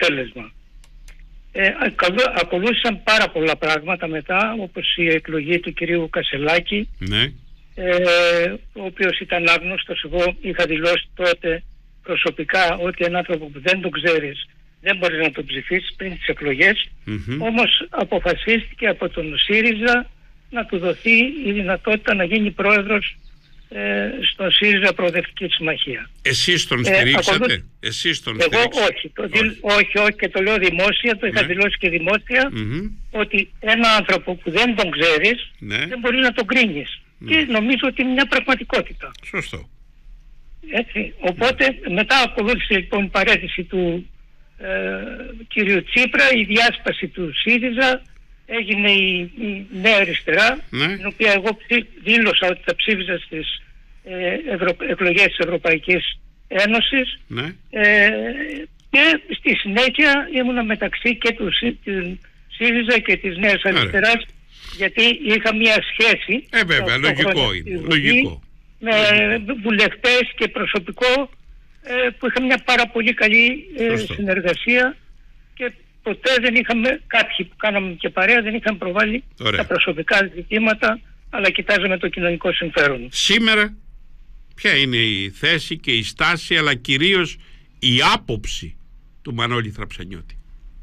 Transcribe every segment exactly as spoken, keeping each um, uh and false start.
αποτέλεσμα. Ε, ακολούθησαν πάρα πολλά πράγματα μετά, όπως η εκλογή του κυρίου Κασελάκη, ναι. ε, ο οποίος ήταν άγνωστος. Εγώ είχα δηλώσει τότε προσωπικά ότι έναν άνθρωπο που δεν τον ξέρεις δεν μπορείς να τον ψηφίσεις πριν τις εκλογές. Mm-hmm. Όμως αποφασίστηκε από τον ΣΥΡΙΖΑ να του δοθεί η δυνατότητα να γίνει πρόεδρος ε, στον ΣΥΡΙΖΑ Προοδευτική Συμμαχία. Εσείς τον στηρίξατε? Ε, ακολου... Εσείς τον Εγώ στηρίξατε? όχι, το όχι. Δι... όχι, όχι και το λέω δημόσια, το είχα ναι. δηλώσει και δημόσια, mm-hmm. ότι ένα άνθρωπο που δεν τον ξέρεις ναι. δεν μπορεί να τον κρίνεις. Mm. Και νομίζω ότι είναι μια πραγματικότητα. Σωστό. Έτσι. Οπότε mm. μετά ακολούθησε λοιπόν η παρέτηση του ε, κύριου Τσίπρα, η διάσπαση του ΣΥΡΙΖΑ, έγινε η, η Νέα Αριστερά, ναι. την οποία εγώ δήλωσα ότι θα ψήφιζα στις ε, ευρω... εκλογές της Ευρωπαϊκής Ένωσης, ναι. ε, και στη συνέχεια ήμουνα μεταξύ και του ΣΥΡΙΖΑ και της Νέας Αριστεράς, Άρα. γιατί είχα μια σχέση ε, βέβαια, λογικό είναι, λογικό. με λογικό. βουλευτές και προσωπικό ε, που είχα μια πάρα πολύ καλή ε, συνεργασία και ποτέ δεν είχαμε, κάποιοι που κάναμε και παρέα δεν είχαν προβάλει Ωραία. τα προσωπικά ζητήματα, αλλά κοιτάζαμε το κοινωνικό συμφέρον. Σήμερα ποια είναι η θέση και η στάση, αλλά κυρίως η άποψη του Μανώλη Θραψανιώτη?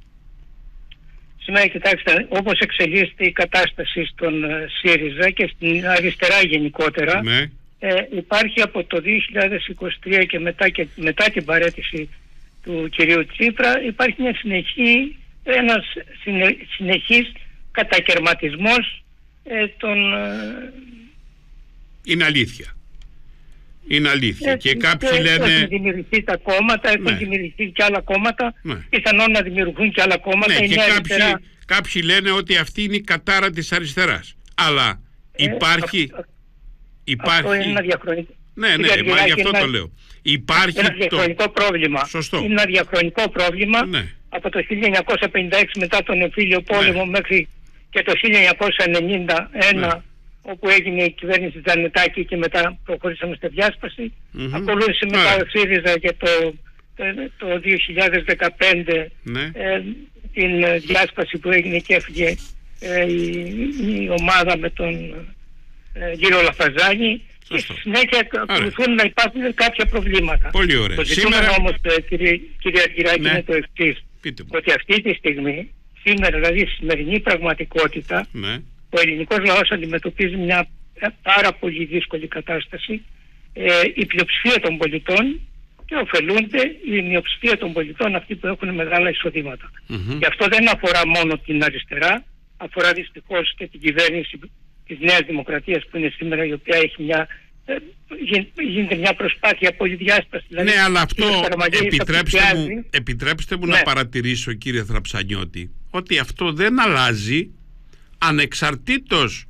Σήμερα, κοιτάξτε, όπως εξελίσσεται η κατάσταση στον ΣΥΡΙΖΑ και στην αριστερά γενικότερα, ναι. ε, υπάρχει από το δύο χιλιάδες είκοσι τρία και μετά, και μετά την παρέτηση του κυρίου Τσίπρα, υπάρχει μια συνεχή, ένας συνε, συνεχής κατακερματισμός ε, των... Ε, είναι αλήθεια. Είναι αλήθεια. Έτσι, και κάποιοι και λένε... Έχουν δημιουργηθεί τα κόμματα, έχουν ναι. δημιουργηθεί και άλλα κόμματα, ναι. πιθανόν να δημιουργούν και άλλα κόμματα. Ναι, και κάποιοι, αριστερά... κάποιοι λένε ότι αυτή είναι η κατάρα της αριστεράς. Αλλά υπάρχει... Ε, αυτό, υπάρχει... αυτό είναι ένα διαχρονικό... Ναι, ναι, μα γι' αυτό ένα... το λέω. Υπάρχει ένα διαχρονικό το... πρόβλημα. Σωστό. Είναι ένα διαχρονικό πρόβλημα, ναι. από το χίλια εννιακόσια πενήντα έξι μετά τον εμφύλιο πόλεμο, ναι. μέχρι και το χίλια εννιακόσια ενενήντα ένα, ναι. όπου έγινε η κυβέρνηση Τζανετάκη και μετά προχωρήσαμε στη διάσπαση. Mm-hmm. Ακολούθησε μετά ο ΣΥΡΙΖΑ και το, το, το δύο χιλιάδες δεκαπέντε, ναι. ε, την διάσπαση που έγινε και έφυγε ε, η, η ομάδα με τον ε, κύριο Λαφαζάνη. Και στη συνέχεια ακολουθούν να υπάρχουν κάποια προβλήματα. Πολύ ωραία. Το ζητούμενο σήμερα... όμως, κύριε, κύριε Αργυράκη, ναι. είναι το εξής. Ότι αυτή τη στιγμή, σήμερα δηλαδή στη σημερινή πραγματικότητα, ναι. ο ελληνικός λαός αντιμετωπίζει μια πάρα πολύ δύσκολη κατάσταση. Ε, η πλειοψηφία των πολιτών, και ωφελούνται η μειοψηφία των πολιτών, αυτοί που έχουν μεγάλα εισοδήματα. Mm-hmm. Και αυτό δεν αφορά μόνο την αριστερά, αφορά δυστυχώς και την κυβέρνηση της Νέας Δημοκρατίας που είναι σήμερα, η οποία έχει μια, ε, γίνεται μια προσπάθεια πολυδιάσταση. Δηλαδή, ναι, αλλά αυτό επιτρέψτε μου, επιτρέψτε μου ναι. να παρατηρήσω, κύριε Θραψανιώτη, ότι αυτό δεν αλλάζει ανεξαρτήτως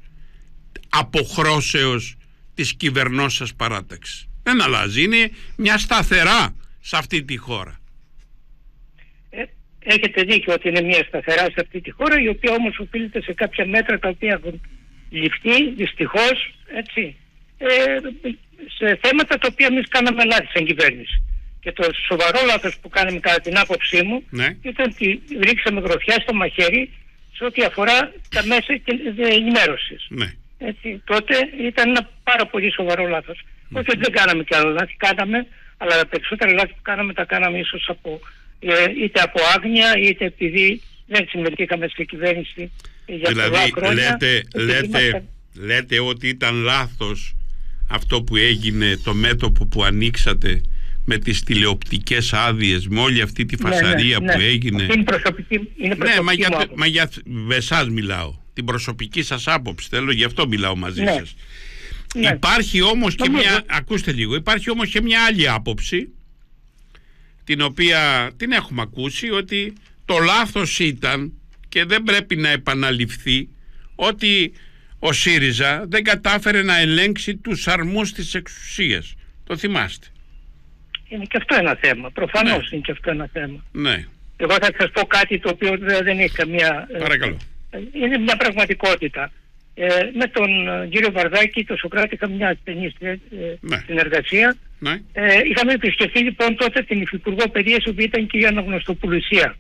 αποχρώσεως της κυβερνώσας παράταξης. Δεν αλλάζει, είναι μια σταθερά σε αυτή τη χώρα. Ε, έχετε δίκιο ότι είναι μια σταθερά σε αυτή τη χώρα, η οποία όμως οφείλεται σε κάποια μέτρα τα οποία έχουν ληφθεί δυστυχώς, έτσι, ε, σε θέματα τα οποία εμείς κάναμε λάθη σαν κυβέρνηση. Και το σοβαρό λάθος που κάναμε κατά την άποψή μου, ναι. ήταν ότι ρίξαμε γροθιά στο μαχαίρι σε ό,τι αφορά τα μέσα ενημέρωσης. Ναι. Έτσι, τότε ήταν ένα πάρα πολύ σοβαρό λάθος. Mm-hmm. Όχι ότι δεν κάναμε και άλλα λάθη, κάναμε, αλλά τα περισσότερα λάθη που κάναμε τα κάναμε ίσως από, ε, είτε από άγνοια, είτε επειδή δεν συμμετείχαμε σε κυβέρνηση για δηλαδή, πολλά χρόνια. Λέτε, λέτε, είμαστε... λέτε ότι ήταν λάθος αυτό που έγινε, το μέτωπο που ανοίξατε με τις τηλεοπτικές άδειες, με όλη αυτή τη φασαρία ναι, ναι, που ναι. έγινε. Αυτή είναι προσωπική, είναι προσωπική ναι, μα για, άποψη. μα για εσάς μιλάω. Την προσωπική σας άποψη θέλω, γι' αυτό μιλάω μαζί ναι. σας. Ναι. Υπάρχει όμως και μια, ακούστε λίγο, υπάρχει όμως και μια άλλη άποψη, την οποία την έχουμε ακούσει, ότι το λάθος ήταν και δεν πρέπει να επαναληφθεί, ότι ο ΣΥΡΙΖΑ δεν κατάφερε να ελέγξει τους αρμούς της εξουσίας. Το θυμάστε? Είναι και αυτό ένα θέμα. Προφανώς ναι. είναι και αυτό ένα θέμα. Ναι. Εγώ θα σας πω κάτι το οποίο δεν έχει καμία... Παρακαλώ. Είναι μια πραγματικότητα. Ε, με τον κύριο Βαρδάκη, τον Σωκράτη, είχαμε μια στενή ε, ναι. συνεργασία. Ναι. Ε, είχαμε επισκεφθεί λοιπόν τότε την Υφυπουργό Παιδείας, που ήταν η κυρία Αναγνωστοπουλουσία.